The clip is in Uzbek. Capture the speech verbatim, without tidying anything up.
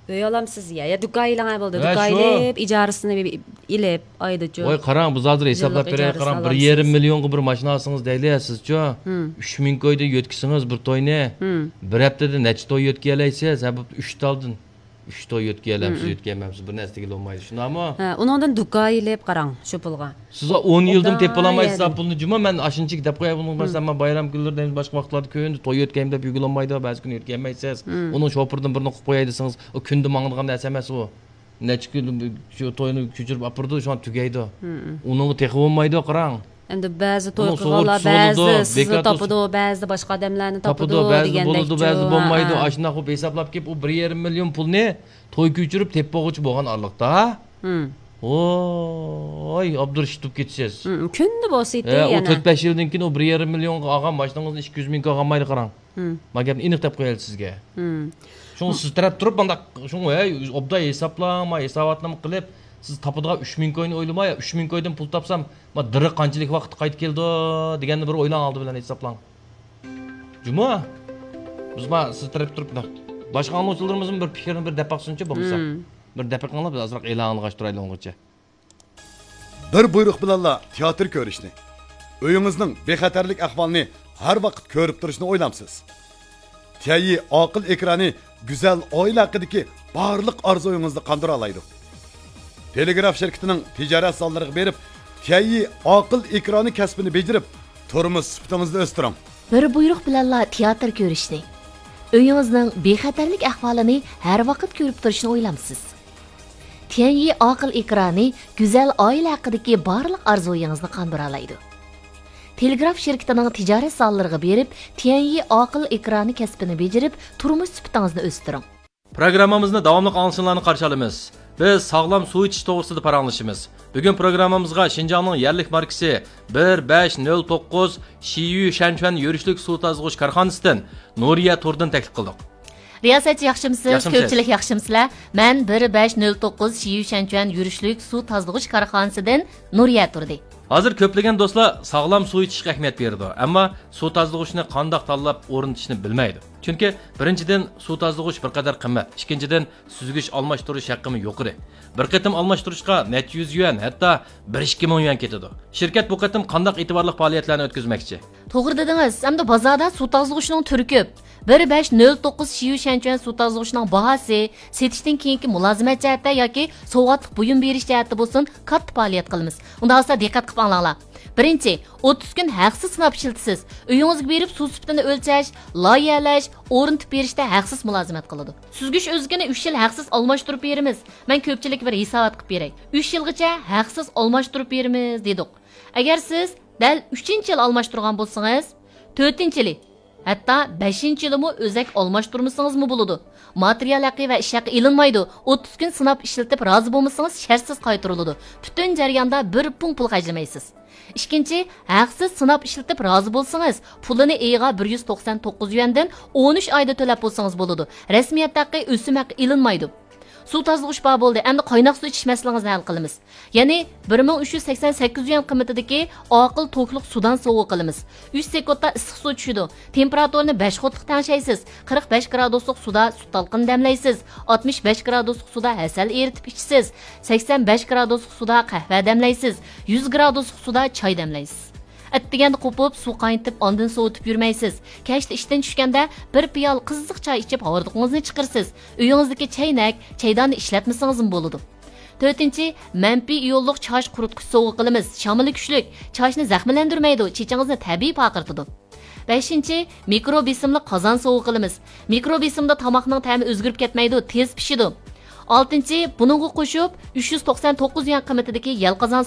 Öy alamsız ya. Ya dükaylan bo'ldi. Dükaylep ijarasını ilep ayda-chu. Voy qarang, biz hozir hisoblab beraylik, qarang, bir yarim millionga bir mashina olsangiz deylaysiz-chu. uch ming koyda yo'tkisiniz bir to'yni. Bir haftada necha to'y yo'tkalaysiz? Ha bu uch taldin. uch to'y yo'tkalamsiz, yo'tkamamsiz, bir narsaga olmaydi. Shundami? Ha, undan dukaylep qarang shu pulga. Siz o'n yildan tep olamaysiz pulni, juma men ashinchik deb qo'yay bo'lmasam, men bayram kunlarida boshqa vaqtlarda ko'yindi, to'y yo'tkayim deb yugulolmaydi, ba'zi kun yo'tkamaysiz. Uni shopirdan birini qilib qo'yay desangiz, o kunda mang'ilgan narsa emas u. Necha kun shu to'yni ko'chirib apirdi, shu an tugaydi. Uni texib olmaydi, qarang. Endi ba'zi to'y qilganlar, ba'zi sizni topidi, ba'zi boshqa odamlarni topidi degandek. Bo'ldi, ba'zi bo'lmaydi. Ashuna qilib hisoblab kelib, u bir yarim million pulni to'y ko'chirib teppo'g'ich bo'lgan arliqda. Oy, Abdurashitib ketsiz. Kunda bo'lsa-edi yana. O to'rt besh yildan keyin o bir yarim millionga olgan mashinangizni ikki yuz mingga olmaydi, qarang. Men gapni aniq deb qo'yaylik sizga. Shuni siz taraf turib, bunda shuni obda hisoblamay, hisobotnoma qilib, siz tapidiga uch ming koyni o'ylamay, uch ming koydan pul topsam, men diri qanchalik vaqt qaytib keldi deganni bir o'ylan oldi bilan hisoblang. Juma. Biz ma siz taraf turib, boshqa angluvchilarimizning bir fikrini bir depaqsinchi bo'lsa, bir depaqanlab azroq e'lon qilg'ashtiraylik o'ng'icha. Bir buyruq bilanla teatr ko'rishni, uyingizning bexatarlik ahvolini har vaqt ko'rib turishni o'ylamsiz. Tayyi aql ekrani go'zal oila haqidagi barliq orzuyingizni qandira oladi. Telegraf şirketining tijorat sonlariga berib, tayyi aql ekrani kasbini bejirib, turmush sifatingizni o'stiring. Bir buyruq bilanla teatr ko'rishni, uyingizning bexatarlik ahvolini har vaqt ko'rib turishni o'ylamsiz. Tayyi aql ekrani go'zal oila haqidagi barliq orzuyingizni qandira oladi. Telegraf şirketining tijorat sonlariga berib, tayyi aql ekrani kasbini bejirib, turmush sifatingizni o'stiring. Programmamizni davomli anglashinglarni qarshi olamiz. Biz sog'lom suv ichish to'g'risida paranglashimiz. Bugun programmamizga Xinjiangning yerlik markasi bir besh nol to'qqiz Shiyu Shanchuan yurishlik suv tozg'ich korxonasidan Nuriya Turdan taklif qildik. Riyosatchi yaxshimisiz? Ko'pchilik yaxshimisizlar? Men bir besh nol to'qqiz Shiyu Shanchuan yurishlik suv tozg'ich korxonasidan Nuriya Turdi. Hozir ko'plagan do'stlar sog'lom suv ichishga ahamiyat berdi, ammo suv tozg'ichni qanday tanlab o'rnatishni bilmaydi. Chunki birinchidan suv tozg'ich bir qadar qimmat, ikkinchidan suzgich almashtirish haqqimi yuqori. Bir qatim almashtirishga necha yuz yuan, hatto bir ikki ming yuan ketadi. Shirkat bu qatim qanday e'tiborli faoliyatlarni o'tkazmoqchi? To'g'ri dedingiz. Hamda bozorda suv tozg'ichning turi ko'p. bir besh nol to'qqiz Shiyu Shanchuan suv tozg'ichning bahasi setishdan keyingi mulozimat jihatda yoki sovg'atlik buyum berish jihatda bo'lsin, katta faoliyat qilamiz. Unda olsa diqqat qilib anglanglar. Birinchi, o'ttiz kun haqsiz sinab ishlatasiz. Uyingizga berib suv sifatini o'lchash, loyihalash, o'rnatib berishda haqsiz mulozimat qiladi. Suzgich o'zigini uch yil haqsiz almashtirib beramiz. Men ko'pchilik bir hisobot qilib beray. uch yilgacha haqsiz almashtirib beramiz dedik. Agar siz dal uchinchi yil almashtirgan bo'lsangiz, to'rtinchi yil hatto beshinchi yilmi o'zak almashtirmasangiz-mi bo'ladi. Material haqi va ish haqi ilinmaydi. o'ttiz kun sinab ishlatib rozi bo'lmasangiz shartsiz qaytariladi. Butun jarayonda bir pul pul xarjlamaysiz. İkinci, haqsiz sinab ishlatib rozi bo'lsangiz, pulini eyiga bir yuz to'qson to'qqiz yuandan o'n uch oyda to'lab bo'lsangiz bo'ladi. Rasmiyat haqi o'sim haqi ilinmaydi. Suv tozg'ich bar bo'ldi. Endi qaynoq suv ichish masalangizni hal qilamiz. Ya'ni bir ming uch yuz sakson sakkiz yuan qiymatidagi oqil to'kliq suvdan sovuq qilamiz. uch sekundda issiq suv tushidi. Temperaturini besh qotliq tanshaysiz. qirq besh graduslik suda sut talqin damlaysiz. oltmish besh graduslik suda asal eritib ichsiz. sakson besh graduslik suda qahva damlaysiz. yuz graduslik suda choy damlaysiz. Atdiganda qo'pib suv qaynatib ondan sovutib yurmaysiz. Kechda ishdan tushganda bir piyol qiziq choy ichib hordiqingizni chiqarsiz. Uyingizdagi chaynak, chaydonni ishlatmasangiz ham bo'ladi. to'rtinchi, manfiy iyonliq chosh quritgich sovuq qilamiz. Shamili kuchli, choshni zaxmlantirmaydi, chechingizni tabiiy paqirtadi. beshinchi, mikrobesimli qozon sovuq qilamiz. Mikrobesimda tomoqning ta'mi o'zgarib ketmaydi, tez pishidi. oltinchi, buningga qo'shib uch yuz to'qson to'qqiz yuan qiymatidagi yalqazon